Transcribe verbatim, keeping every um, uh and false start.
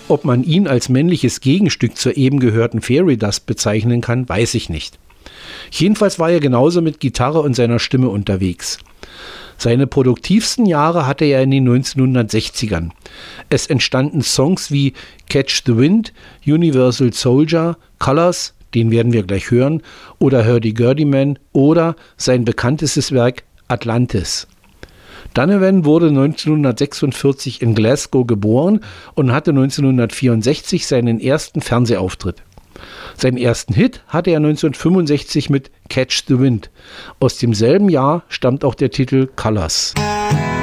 Ob man ihn als männliches Gegenstück zur eben gehörten Fairy Dust bezeichnen kann, weiß ich nicht. Jedenfalls war er genauso mit Gitarre und seiner Stimme unterwegs. Seine produktivsten Jahre hatte er in den neunzehnhundertsechzigern. Es entstanden Songs wie Catch the Wind, Universal Soldier, Colors, den werden wir gleich hören, oder Hurdy-Gurdy Man oder sein bekanntestes Werk Atlantis. Donovan wurde neunzehnhundertsechsundvierzig in Glasgow geboren und hatte neunzehnhundertvierundsechzig seinen ersten Fernsehauftritt. Seinen ersten Hit hatte er neunzehnhundertfünfundsechzig mit Catch the Wind. Aus demselben Jahr stammt auch der Titel Colors.